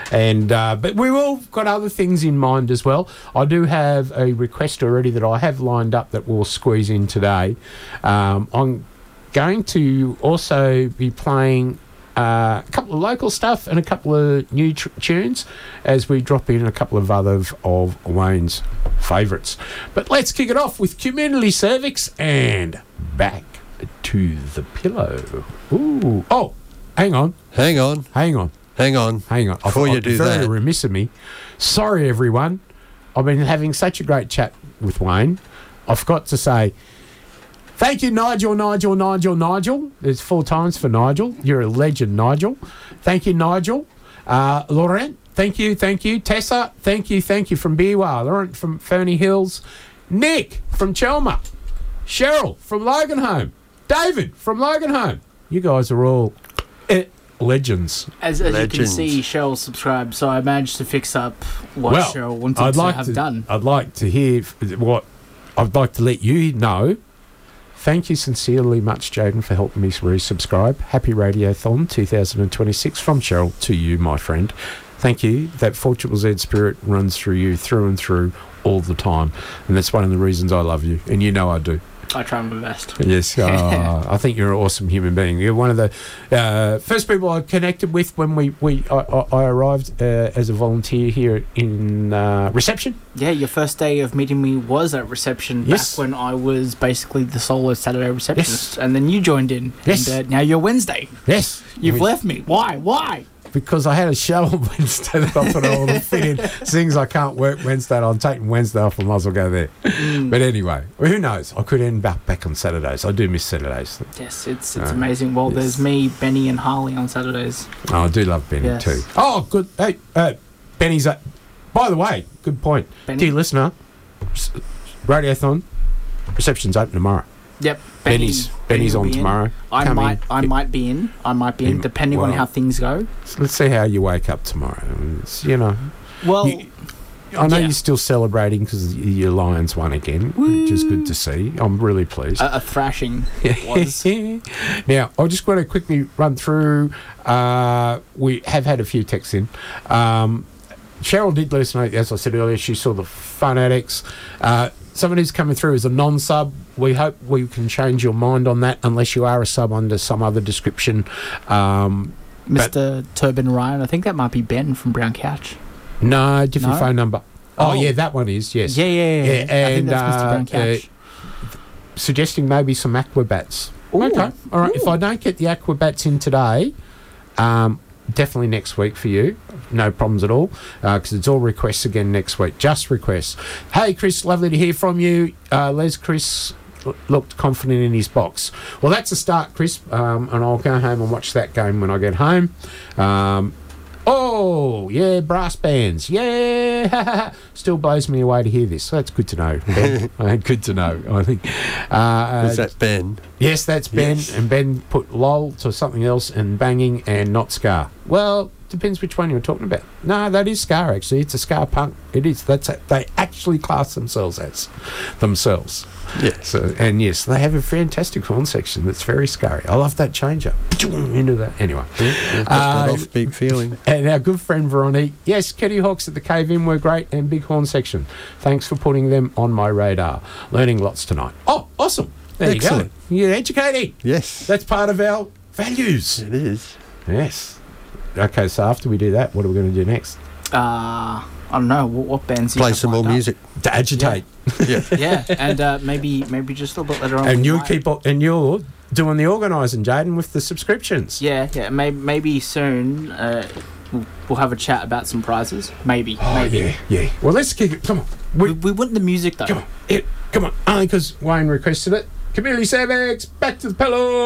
And but we've all got other things in mind as well. I do have a request already that I have lined up that we'll squeeze in today. I'm going to also be playing a couple of local stuff and a couple of new tunes as we drop in a couple of others of Wayne's favourites. But let's kick it off with Community Cervix and Back to the Pillow. Ooh. Oh, hang on. Before you do very that, remiss of me. Sorry, everyone. I've been having such a great chat with Wayne. I forgot to say thank you, Nigel. There's 4 times for Nigel. You're a legend, Nigel. Thank you, Nigel. Laurent, thank you. Tessa, thank you from Biwa. Laurent from Ferny Hills. Nick from Chelmer. Cheryl from Loganholme. David from Loganholme. You guys are all legends. As you can see, Cheryl subscribed, so I managed to fix up what Cheryl wanted to have done. I'd like to hear what I'd like to let you know. Thank you sincerely much, Jaden, for helping me resubscribe. Happy Radiothon 2026 from Cheryl to you, my friend. Thank you. That 4ZZZ spirit runs through you through and through all the time. And that's one of the reasons I love you. And you know I do. I try my best. Yes. I think you're an awesome human being. You're one of the first people I connected with when I arrived as a volunteer here in reception. Yeah, your first day of meeting me was at reception back when I was basically the solo Saturday receptionist. Yes. And then you joined in. Yes. And now you're Wednesday. Yes. You've left me. Why? Because I had a show on Wednesday that I thought I would fit in. Things I can't work Wednesday, I'm taking Wednesday off, I might as well go there. But anyway, who knows? I could end up back on Saturdays. I do miss Saturdays. Yes, it's amazing. Well, there's me, Benny, and Harley on Saturdays. Oh, I do love Benny too. Oh, good. Hey, Benny's... by the way, good point. Benny? Dear listener, Radiothon, reception's open tomorrow. Yep. Benny's on tomorrow. I might be in, depending on how things go. So let's see how you wake up tomorrow. Well, I know you're still celebrating because your Lions won again, which is good to see. I'm really pleased. A thrashing was. Now, I just want to quickly run through. We have had a few texts in. Cheryl did let us know, as I said earlier, she saw the Fun Addicts. Someone who's coming through as a non-sub, we hope we can change your mind on that unless you are a sub under some other description. Mr. Turbin Ryan, I think that might be Ben from Brown Couch. No, different phone number. Oh, yeah, that one is, yes. Yeah. And, I think that's Mr. Brown Couch. Suggesting maybe some Aquabats. Ooh. Okay, all right. Ooh. If I don't get the Aquabats in today, definitely next week for you. No problems at all, because it's all requests again next week. Just requests. Hey, Chris, lovely to hear from you. Chris looked confident in his box. Well, that's a start, Chris, and I'll go home and watch that game when I get home. Oh, yeah, brass bands. Yeah. Still blows me away to hear this. So that's good to know, Ben. Good to know, I think. Is that Ben? Yes, that's Ben. Yes. And Ben put lol to something else and banging and not ska. Well, depends which one you're talking about. No, that is ska, actually. It's a ska punk. It is. They actually class themselves as themselves. Yes. And yes, they have a fantastic horn section that's very scary. I love that changer. Into that. Anyway. That offbeat feeling. And our good friend Veronique. Yes, Kitty Hawks at the Cave Inn were great, and big horn section. Thanks for putting them on my radar. Learning lots tonight. Oh, awesome. There Excellent. You go. You're educating. Yes. That's part of our values. It is. Yes. Okay, so after we do that, what are we going to do next? I don't know. What bands play some more music to agitate. Yeah, and maybe just a little bit later on. And you're doing the organising, Jaden, with the subscriptions. Yeah. Maybe soon we'll have a chat about some prizes. Maybe. Yeah. Well, let's kick it. Come on. We want the music though. Come on. Only because Wayne requested it. Community Cervix, back to the pillow.